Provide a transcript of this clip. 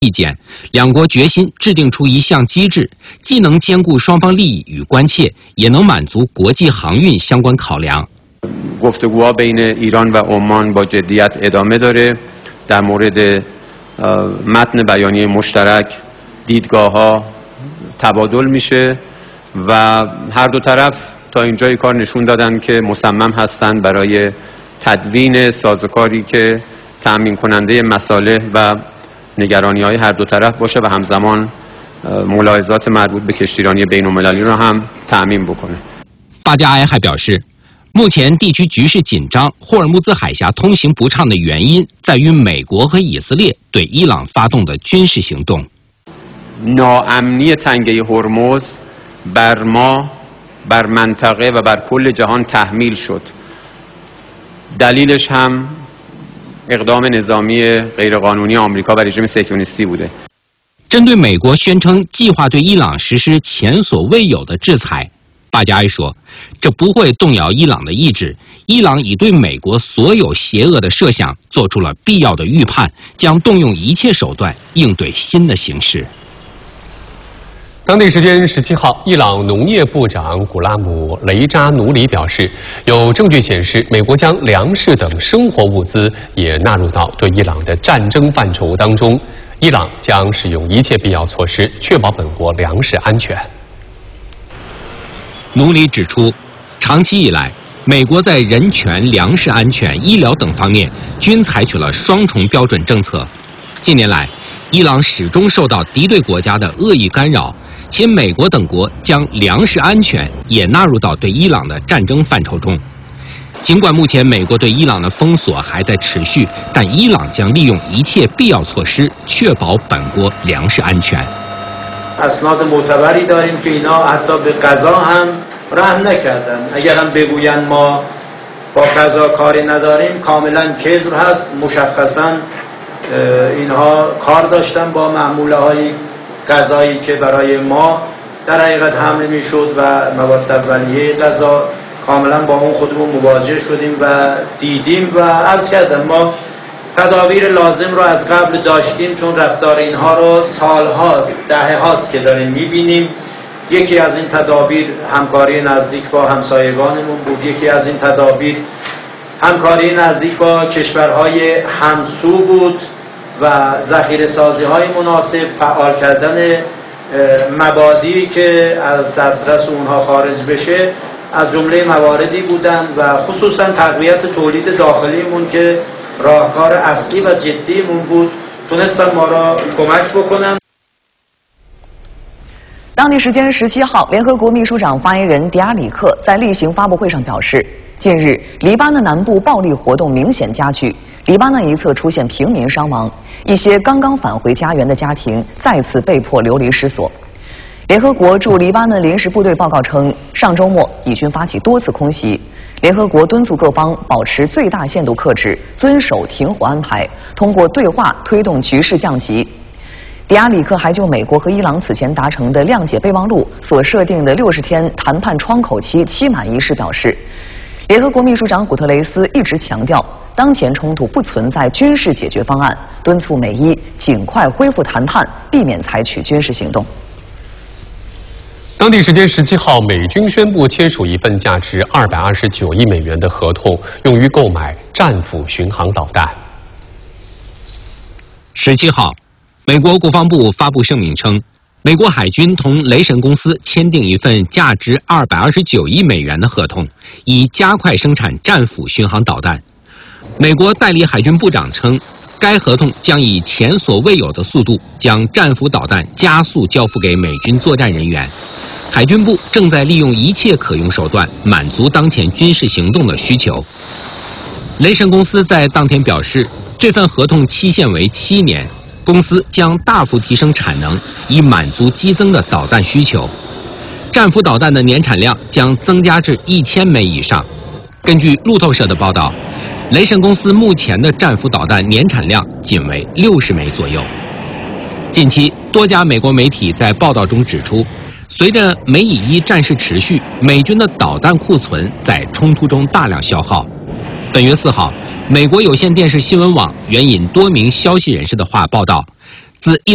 意见，两国决心制定出一项机制，既能兼顾双方利益与关切，也能满足国际航运相关考量。 گفتگوها بین ایران و عمان با جدیت ادامه داره. در مورد متن بیانیه مشترک دیدگاه‌ها تبادل میشه و هر دو طرف تا اینجای کار نشون دادن که مصمم هستند برای تدوین سازوکاری که تأمین کننده مصالح و نگرانی‌های هر دو طرف باشه و همزمان ملاحظات مربوط به کشتیرانی بین‌المللی را هم تأمین بکنه. 巴加埃还表示，目前地区局势紧张，霍尔木兹海峡通行不畅的原因在于美国和以色列对伊朗发动的军事行动。 ناامنی تنگه هرمز بر ما بر منطقه و بر کل جهان تحمیل شد. دلیلش هم اقدام نظامی غیرقانونی آمریکا و رژیم صهیونیستی بوده. 针对美国宣称计划对伊朗实施前所未有的制裁，巴加埃说，这不会动摇伊朗的意志。伊朗已对美国所有邪恶的设想做出了必要的预判，将动用一切手段应对新的形势。 当地时间17号，伊朗农业部长古拉姆·雷扎努里表示，有证据显示，美国将粮食等生活物资也纳入到对伊朗的战争范畴当中。伊朗将使用一切必要措施，确保本国粮食安全。 努里指出，长期以来，美国在人权、粮食安全、医疗等方面均采取了双重标准政策。近年来，伊朗始终受到敌对国家的恶意干扰，且美国等国将粮食安全也纳入到对伊朗的战争范畴中。尽管目前美国对伊朗的封锁还在持续，但伊朗将利用一切必要措施，确保本国粮食安全。 اسناد معتبری داریم که اینا حتی به غذا هم رحم نکردن. اگر هم بگوین ما با غذا کاری نداریم کاملا کذب هست. مشخصا اینها کار داشتن با معموله های غذایی که برای ما در حقیقت حمل میشد و مواد اولیه غذا کاملا با اون خودمون مواجه شدیم و دیدیم و عرض کردم ما تدابیر لازم رو از قبل داشتیم چون رفتار اینها رو سالهاست دهه هاست که داریم میبینیم. یکی از این تدابیر همکاری نزدیک با همسایگانمون بود. یکی از این تدابیر همکاری نزدیک با کشورهای همسو بود و ذخیره سازی های مناسب، فعال کردن مبادی که از دسترس اونها خارج بشه از جمله مواردی بودند و خصوصا تقویت تولید داخلیمون که راهکار اصلی و جدیمون بود تونستن ما را کمک بکنن。 当地时间17号，联合国秘书长发言人迪亚里克在例行发布会上表示，近日黎巴嫩南部暴力活动明显加剧，黎巴嫩一侧出现平民伤亡，一些刚刚返回家园的家庭再次被迫流离失所。联合国驻黎巴嫩临时部队报告称，上周末以军发起多次空袭。联合国敦促各方保持最大限度克制，遵守停火安排，通过对话推动局势降级。迪亚里克还就美国和伊朗此前达成的谅解备忘录所设定的60天谈判窗口期期满一事表示，联合国秘书长古特雷斯一直强调，当前冲突不存在军事解决方案，敦促美伊尽快恢复谈判，避免采取军事行动。 当地时间17号，美军宣布签署一份价值229亿美元的合同，用于购买战斧巡航导弹。 17号，美国国防部发布声明称，美国海军同雷神公司签订一份价值229亿美元的合同，以加快生产战斧巡航导弹。美国代理海军部长称，该合同将以前所未有的速度将战斧导弹加速交付给美军作战人员。海军部正在利用一切可用手段满足当前军事行动的需求。雷神公司在当天表示，这份合同期限为7年，公司将大幅提升产能，以满足激增的导弹需求。战斧导弹的年产量将增加至1000枚以上。根据路透社的报道，雷神公司目前的战斧导弹年产量仅为60枚左右。近期，多家美国媒体在报道中指出，随着美以伊战事持续，美军的导弹库存在冲突中大量消耗。本月4号，美国有线电视新闻网援引多名消息人士的话报道，自